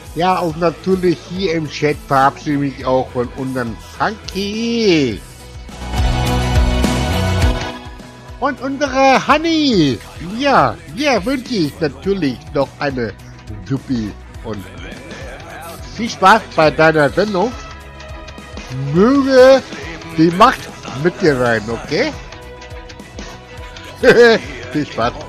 Ja, und natürlich hier im Chat verabschiede ich mich auch von unserem Funky. Und unsere Honey. Ja, wünsche ich natürlich noch eine Supi und viel Spaß bei deiner Sendung. Möge die Macht mit dir sein, okay? Viel Spaß.